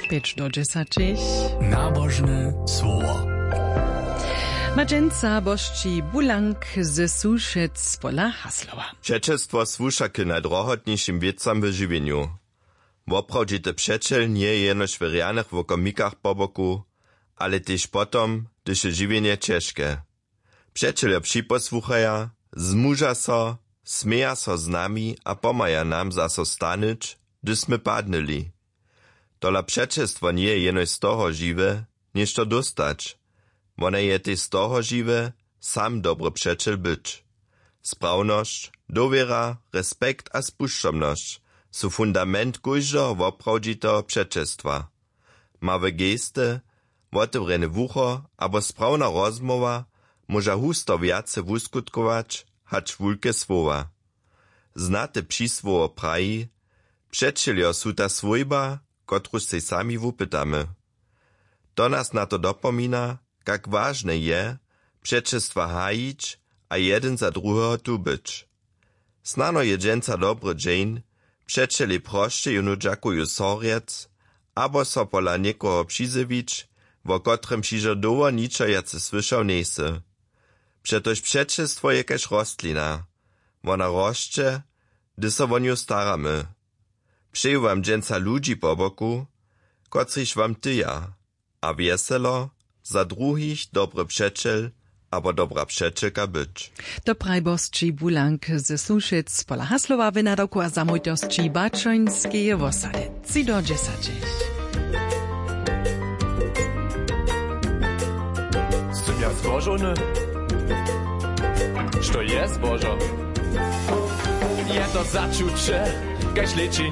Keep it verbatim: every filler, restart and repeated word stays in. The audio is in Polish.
pięć do dziesięciu. Nabożne słowo. Madżęca bożci Bulank ze Suszec pola Haslowa. Przeczestwo słusza k najdrohotniejszym wiecam w żywieniu. Woprawdźite przeczel nie jenoż w rjanych wokomikach po boku, ale też potom, gdyż je żywienie ciężkie. Przeczel przyposłuchaja, zmuża so, smieja so z nami a pomaja nam zaso stanyć, gdyż my padnęli. Tola przeczestwo nie jenoż z toho żywe, niż to dostać. One je też z toho żywe, sam dobry przeczel być. Sprawność, dowiera, respekt a spuszczomność su fundament kujżo woprawdźito przeczestwa. Mawe gesty, otewrene wucho abo sprawna rozmowa może husto wiace wuskutkować, hacz wulke słowa. Znate przysłowo praji, przeczeljo su ta swojba, kotruż se sami wupytamy. To nas na to dopomina, jak ważne je przeczestwa hajić, a jeden za drugiego tu być. Snano je dżęca dobry dzień, przeczeli proście junu dżakuju soriec, abo so pola niekoho przyzywić, wo kotrym przyżodowo niczo jace słyszał nesy. Przetoż przeczestwo je kaž rostlina. Wona roszcze, gdy so woniu staramy. Přeju wam dżęca ludzi po boku, kotryż wam tyja, a wieselo, za druhich dobry przeczel, abo dobra przeczelka być. To praj bożci Bulank ze Suszec pola Haslowa wynadawku a zamójtosci Baczońskie wosady. Ci do dziesięciu. Sind ja zbożone? Što je zbožo? Je to začuče, kaž liči